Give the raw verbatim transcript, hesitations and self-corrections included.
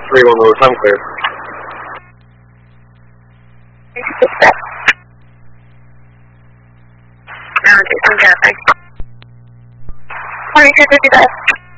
three one over, time clear. Now, Jason, twenty-two fifty-five.